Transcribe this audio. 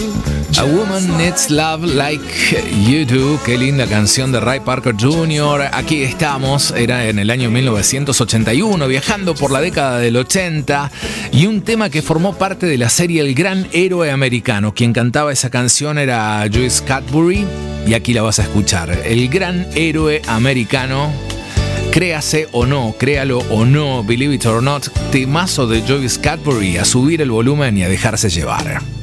A Woman Needs Love Like You Do. Qué linda canción de Ray Parker Jr. Aquí estamos, era en el año 1981, viajando por la década del 80, y un tema que formó parte de la serie El Gran Héroe Americano. Quien cantaba esa canción era Joyce Cadbury, y aquí la vas a escuchar. El Gran Héroe Americano, créase o no, créalo o no, believe it or not, temazo de Joyce Cadbury. A subir el volumen y a dejarse llevar.